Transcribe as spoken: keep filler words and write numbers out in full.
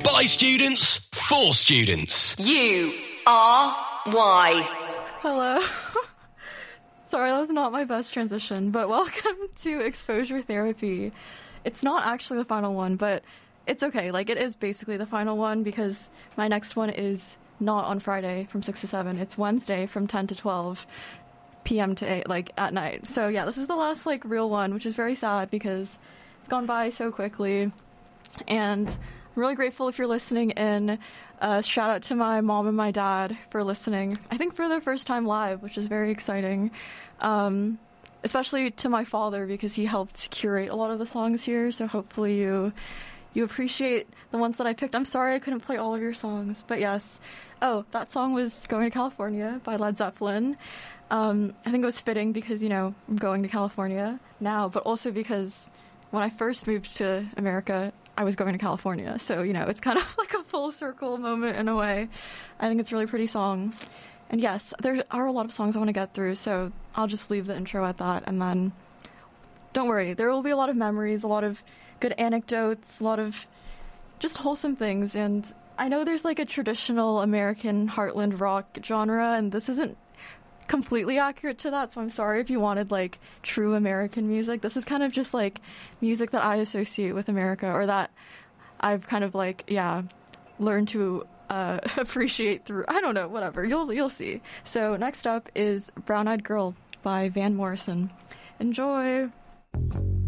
By students, for students. U R Y. Hello. Sorry, that was not my best transition, but welcome to Exposure Therapy. It's not actually the final one, but it's okay. Like, it is basically the final one because my next one is not on Friday from six to seven. It's Wednesday from ten to twelve p.m. to eight, like, at night. So, yeah, this is the last, like, real one, which is very sad because it's gone by so quickly. And I'm really grateful if you're listening in. Uh, shout out to my mom and my dad for listening, I think for their first time live, which is very exciting. Um, especially to my father because he helped curate a lot of the songs here, so hopefully you you appreciate the ones that I picked. I'm sorry I couldn't play all of your songs, but yes. Oh, that song was Going to California by Led Zeppelin. Um, I think it was fitting because, you know, I'm going to California now, but also because when I first moved to America, I was going to California. So, you know, it's kind of like a full circle moment in a way. I think it's a really pretty song. And yes, there are a lot of songs I want to get through, so I'll just leave the intro at that. And then, don't worry, there will be a lot of memories, a lot of good anecdotes, a lot of just wholesome things. And I know there's like a traditional American heartland rock genre, and this isn't completely accurate to that, so I'm sorry if you wanted like true American music. This is kind of just like music that I associate with America, or that I've kind of like, yeah, learned to uh, appreciate through, I don't know, whatever, you'll you'll see. So next up is Brown Eyed Girl by Van Morrison. Enjoy!